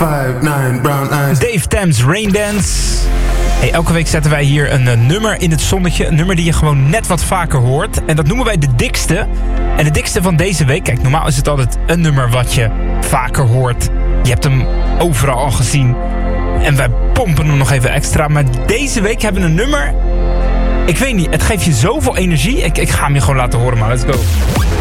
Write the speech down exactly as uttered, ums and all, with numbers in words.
five nine brown eyes. Dave Thames, Rain Dance. Hey, elke week zetten wij hier een uh, nummer in het zonnetje. Een nummer die je gewoon net wat vaker hoort. En dat noemen wij de dikste. En de dikste van deze week... Kijk, normaal is het altijd een nummer wat je vaker hoort. Je hebt hem overal al gezien. En wij pompen hem nog even extra. Maar deze week hebben we een nummer... Ik weet niet, het geeft je zoveel energie. Ik, ik ga hem je gewoon laten horen, maar let's go.